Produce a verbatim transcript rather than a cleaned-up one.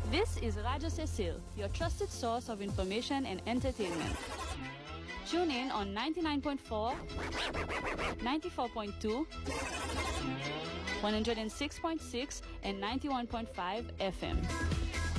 This is Radio Cecil, your trusted source of information and entertainment. Tune in on ninety-nine point four, ninety-four point two, one oh six point six, and ninety-one point five F M.